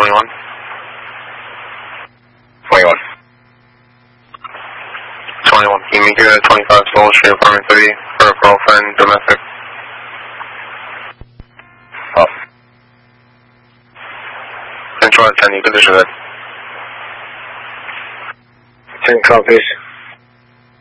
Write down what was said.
21. 21. 21. Can you make it at 25 Soul Street, apartment 30 for a girlfriend, domestic? Oh. Control 10, you can disregard. 10 copies.